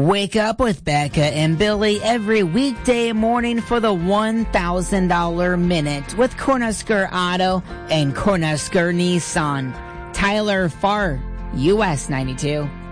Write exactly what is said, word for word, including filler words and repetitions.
Wake up with Becca and Billy every weekday morning for the one thousand dollars Minute with Cornhusker Auto and Cornhusker Nissan. Tyler Farr, U S ninety-two.